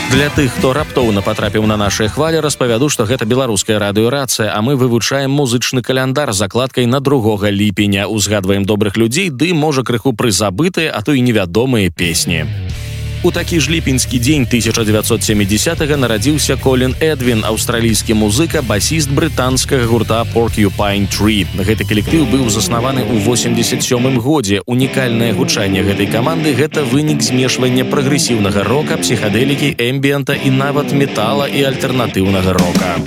Для тых, хто раптоўна патрапіў на нашыя хвалі, распавяду, што гэта беларуская радыёрацыя, а мы вывучаем музычны каляндар з закладкай на 2 ліпеня, узгадваем добрых людзей, ды, можа, крыху прызабытыя, а то і невядомыя песні. У такі ж ліпеньскі дзень 1970-го нарадзіўся Колін Эдвін, аўстралійскі музыка, басіст брытанскага гурта Porcupine Tree. Гэты калектыў быў заснаваны ў 87-м годзе. Унікальнае гучанне гэтай каманды – гэта вынік змешвання прагрэсіўнага рока, псіхадэлікі, эмбіента і нават метала і альтэрнатыўнага рока.